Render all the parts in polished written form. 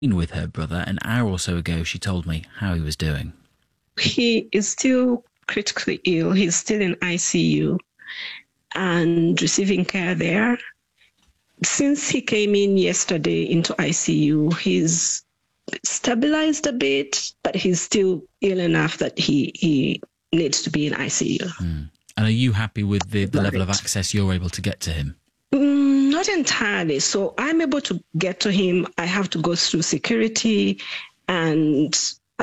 with her brother. An hour or so ago, she told me how he was doing. He is still critically ill. He's still in ICU and receiving care there. Since he came in yesterday into ICU, he's stabilized a bit, but he's still ill enough that he needs to be in ICU. And are you happy with the level of access you're able to get to him? Not entirely. So I'm able to get to him. I have to go through security, and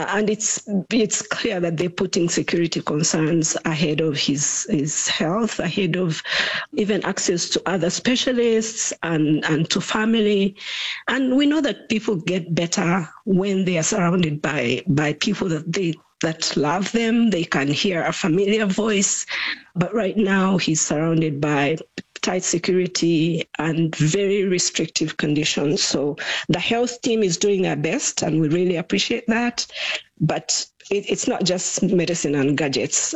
it's clear that they're putting security concerns ahead of his health, ahead of even access to other specialists and to family. And we know that people get better when they are surrounded by people that love them. They can hear a familiar voice. But right now he's surrounded by tight security and very restrictive conditions. So the health team is doing their best, and we really appreciate that. But it's not just medicine and gadgets.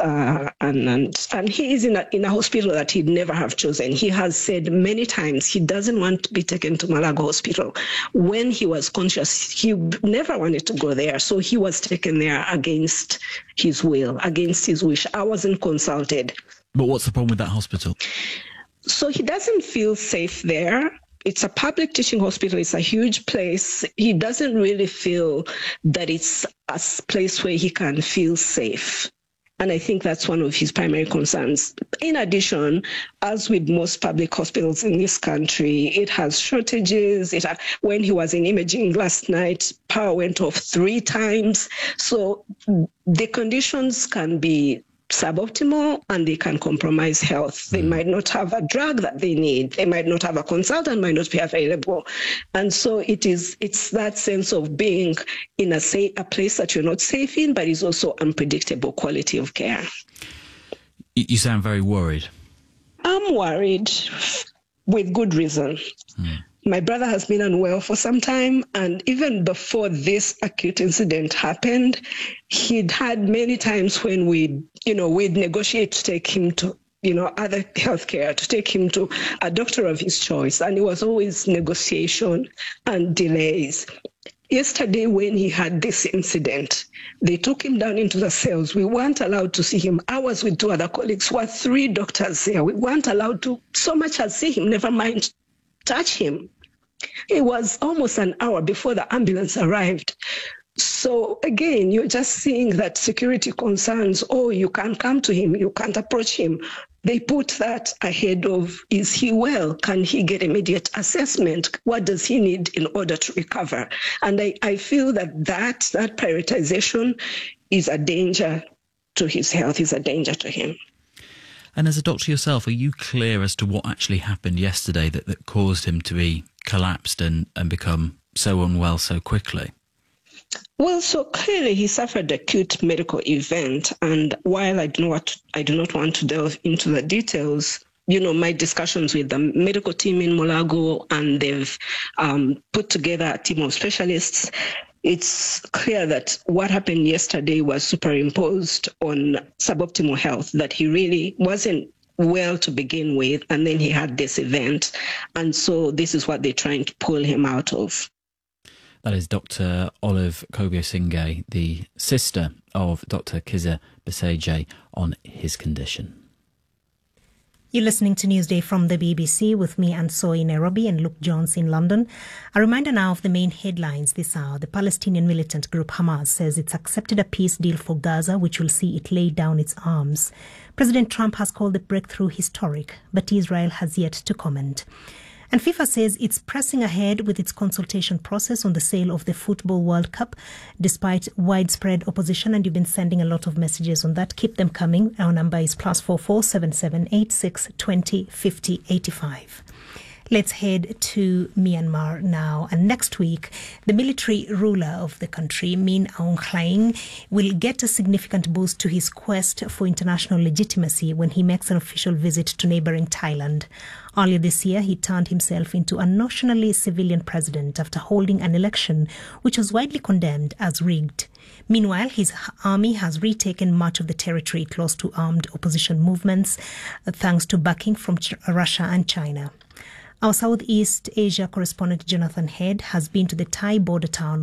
And he is in a hospital that he'd never have chosen. He has said many times he doesn't want to be taken to Malago Hospital. When he was conscious, he never wanted to go there. So he was taken there against his will, against his wish. I wasn't consulted. But what's the problem with that hospital? So he doesn't feel safe there. It's a public teaching hospital. It's a huge place. He doesn't really feel that it's a place where he can feel safe. And I think that's one of his primary concerns. In addition, as with most public hospitals in this country, it has shortages. When he was in imaging last night, power went off 3 times. So the conditions can be suboptimal, and they can compromise health. They might not have a drug that they need. They might not have a consultant, might not be available. And so it's that sense of being in a place that you're not safe in, but is also unpredictable quality of care. You sound very worried. I'm worried with good reason. My brother has been unwell for some time, and even before this acute incident happened, he'd had many times when we'd negotiate to take him to, other healthcare, to take him to a doctor of his choice, and it was always negotiation and delays. Yesterday, when he had this incident, they took him down into the cells. We weren't allowed to see him. I was with 2 other colleagues who were 3 doctors there. We weren't allowed to so much as see him, never mind touch him. It was almost an hour before the ambulance arrived. So again, you're just seeing that security concerns, you can't come to him, you can't approach him. They put that ahead of, is he well? Can he get immediate assessment? What does he need in order to recover? And I feel that prioritization is a danger to his health, is a danger to him. And as a doctor yourself, are you clear as to what actually happened yesterday that caused him to be collapsed and become so unwell so quickly? Well, so clearly he suffered acute medical event. And while I do not want to delve into the details, my discussions with the medical team in Mulago, and they've put together a team of specialists. It's clear that what happened yesterday was superimposed on suboptimal health, that he really wasn't well to begin with, and then he had this event. And so this is what they're trying to pull him out of. That is Dr. Olive Kobio-Singay, the sister of Dr. Kizza Besigye, on his condition. You're listening to Newsday from the BBC with me, Ansoi in Nairobi, and Luke Jones in London. A reminder now of the main headlines this hour. The Palestinian militant group Hamas says it's accepted a peace deal for Gaza, which will see it lay down its arms. President Trump has called the breakthrough historic, but Israel has yet to comment. And FIFA says it's pressing ahead with its consultation process on the sale of the Football World Cup, despite widespread opposition. And you've been sending a lot of messages on that. Keep them coming. Our number is +44 77 86 20 50 85. Let's head to Myanmar now. And next week, the military ruler of the country, Min Aung Hlaing, will get a significant boost to his quest for international legitimacy when he makes an official visit to neighbouring Thailand. Earlier this year, he turned himself into a notionally civilian president after holding an election which was widely condemned as rigged. Meanwhile, his army has retaken much of the territory close to armed opposition movements, thanks to backing from Russia and China. Our Southeast Asia correspondent Jonathan Head has been to the Thai border town